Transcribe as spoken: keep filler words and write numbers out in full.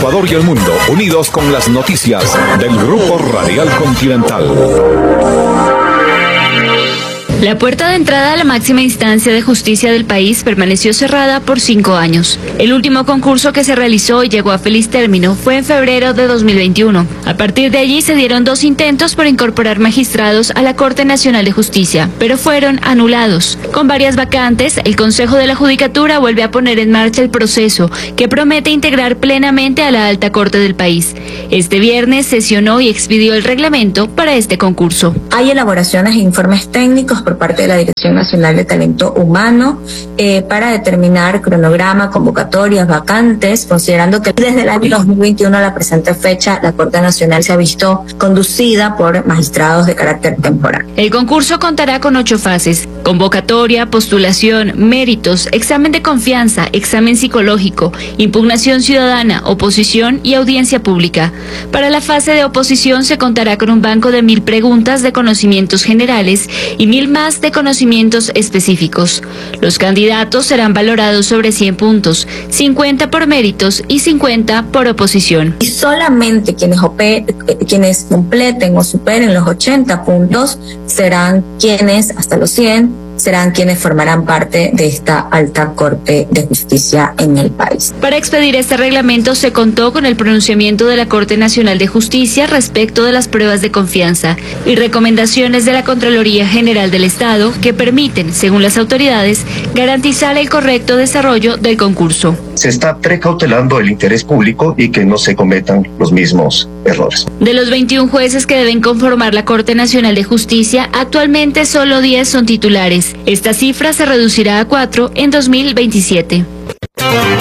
Ecuador y el mundo, unidos con las noticias del Grupo Radial Continental. La puerta de entrada a la máxima instancia de justicia del país permaneció cerrada por cinco años. El último concurso que se realizó y llegó a feliz término fue en febrero de dos mil veintiuno. A partir de allí se dieron dos intentos por incorporar magistrados a la Corte Nacional de Justicia, pero fueron anulados. Con varias vacantes, el Consejo de la Judicatura vuelve a poner en marcha el proceso que promete integrar plenamente a la alta corte del país. Este viernes sesionó y expidió el reglamento para este concurso. Hay elaboraciones e informes técnicos por parte de la Dirección Nacional de Talento Humano eh, para determinar cronograma, convocatorias, vacantes, considerando que desde el año dos mil veintiuno a la presente fecha la Corte Nacional se ha visto conducida por magistrados de carácter temporal. El concurso contará con ocho fases: convocatoria, postulación, méritos, examen de confianza, examen psicológico, impugnación ciudadana, oposición y audiencia pública. Para la fase de oposición se contará con un banco de mil preguntas de conocimientos generales y mil más de conocimientos específicos. Los candidatos serán valorados sobre cien puntos, cincuenta por méritos y cincuenta por oposición. Y solamente quienes, quienes completen o superen los ochenta puntos serán quienes, hasta los cien, serán quienes formarán parte de esta alta Corte de Justicia en el país. Para expedir este reglamento se contó con el pronunciamiento de la Corte Nacional de Justicia respecto de las pruebas de confianza y recomendaciones de la Contraloría General del Estado que permiten, según las autoridades, garantizar el correcto desarrollo del concurso. Se está precautelando el interés público y que no se cometan los mismos errores. De los veintiún jueces que deben conformar la Corte Nacional de Justicia, actualmente solo diez son titulares. Esta cifra se reducirá a cuatro en dos mil veintisiete.